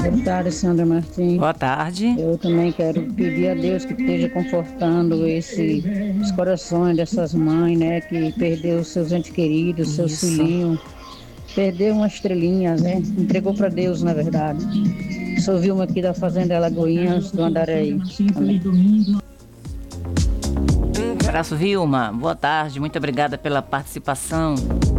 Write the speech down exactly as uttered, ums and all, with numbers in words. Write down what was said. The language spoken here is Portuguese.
Boa tarde, Sandra Martins. Boa tarde. Eu também quero pedir a Deus que esteja confortando esse, os corações dessas mães, né, que perdeu seus entes queridos, seus Isso. filhinhos, perdeu uma estrelinha, né, entregou para Deus, na verdade. Sou Vilma aqui da Fazenda Alagoinhas, do Andaraí. Amém. Abraço, Vilma. Boa tarde. Muito obrigada pela participação.